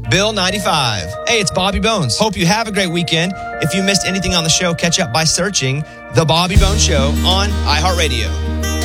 Bill95. Hey, it's Bobby Bones. Hope you have a great weekend. If you missed anything on the show, catch up by searching The Bobby Bones Show on iHeartRadio.